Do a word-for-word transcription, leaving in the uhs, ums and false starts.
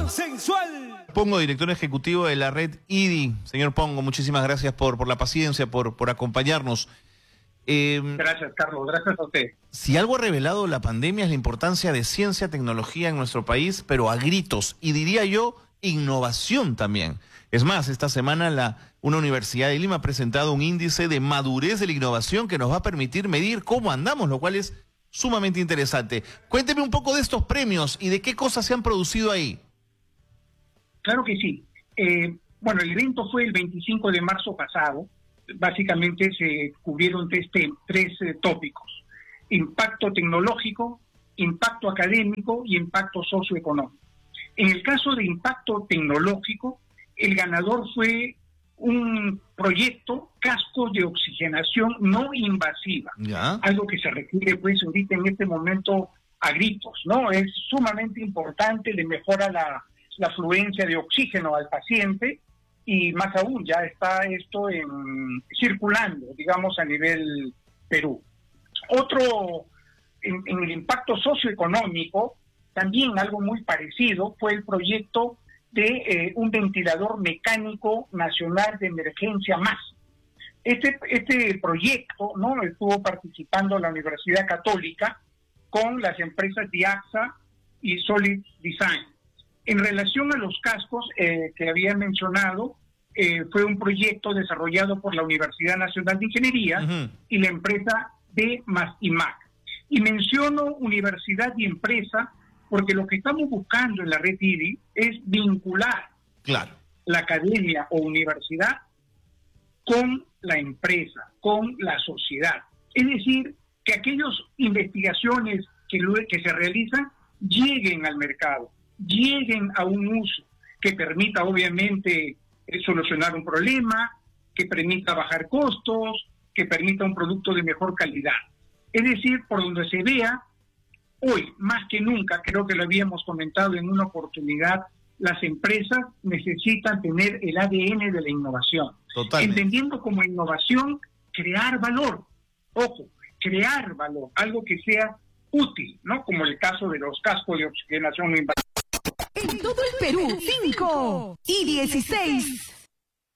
sensual. Pongo, director ejecutivo de la red I D I. Señor Pongo, muchísimas gracias por, por la paciencia, por, por acompañarnos. Eh, gracias, Carlos. Gracias a usted. Si algo ha revelado la pandemia es la importancia de ciencia, tecnología en nuestro país, pero a gritos, y diría yo, innovación también. Es más, esta semana la, una universidad de Lima ha presentado un índice de madurez de la innovación que nos va a permitir medir cómo andamos, lo cual es sumamente interesante. Cuénteme un poco de estos premios y de qué cosas se han producido ahí. Claro que sí. Eh, bueno, el evento fue el veinticinco de marzo pasado. Básicamente se cubrieron tres, tres eh, tópicos: impacto tecnológico, impacto académico y impacto socioeconómico. En el caso de impacto tecnológico, el ganador fue un proyecto cascos de oxigenación no invasiva, ¿Ya? Algo que se requiere pues ahorita en este momento a gritos, ¿no? Es sumamente importante, le mejora la, la fluencia de oxígeno al paciente, y más aún ya está esto en, circulando, digamos, a nivel Perú. Otro, en, en el impacto socioeconómico, también algo muy parecido, fue el proyecto de eh, un ventilador mecánico nacional de emergencia más. Este, este proyecto, ¿no?, estuvo participando la Universidad Católica con las empresas Diaxa y Solid Design. En relación a los cascos eh, que había mencionado, eh, fue un proyecto desarrollado por la Universidad Nacional de Ingeniería uh-huh. y la empresa D más I M A C. Y menciono universidad y empresa porque lo que estamos buscando en la red I D I es vincular claro. la academia o universidad con la empresa, con la sociedad. Es decir, que aquellas investigaciones que, que se realizan lleguen al mercado, lleguen a un uso que permita obviamente solucionar un problema, que permita bajar costos, que permita un producto de mejor calidad. Es decir, por donde se vea, hoy más que nunca, creo que lo habíamos comentado en una oportunidad, las empresas necesitan tener el A D N de la innovación. Totalmente. Entendiendo como innovación, crear valor. Ojo, crear valor, algo que sea útil, ¿no? Como el caso de los cascos de oxigenación. En todo el Perú, cinco y dieciséis.